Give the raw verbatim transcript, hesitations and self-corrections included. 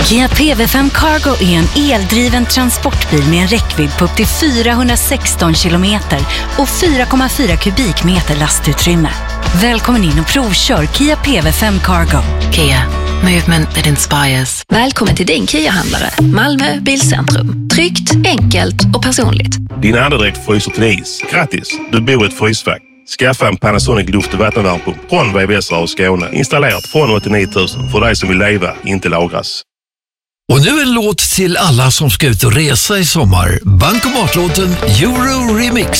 Kia P V fem Cargo är en eldriven transportbil med en räckvidd på upp till fyrahundrasexton kilometer och fyra komma fyra kubikmeter lastutrymme. Välkommen in och provkör Kia P V fem Cargo. Kia, movement that inspires. Välkommen till din Kia-handlare, Malmö Bilcentrum. Tryggt, enkelt och personligt. Din andedräkt fryser till is. Grattis, du bor i ett frysfack. Skaffa en Panasonic luft- och vattenvärmepump från V V S och Skåne. Installerat från åttionio tusen för dig som vill leva, inte lagras. Och nu en låt till alla som ska ut och resa i sommar. Bankomatlåten Euro Remix.